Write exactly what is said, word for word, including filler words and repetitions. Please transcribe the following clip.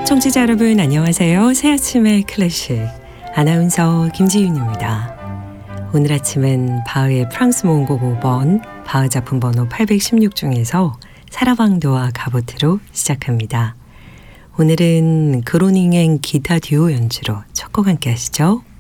청취자 여러분 안녕하세요. 새아침의 클래식 아나운서 김지윤입니다. 오늘 아침은 바흐의 프랑스 모음곡 오 번 바흐 작품 번호 팔백십육 중에서 사라방도와 가보트로 시작합니다. 오늘은 그로닝행 기타 듀오 연주로 첫 곡 함께 하시죠.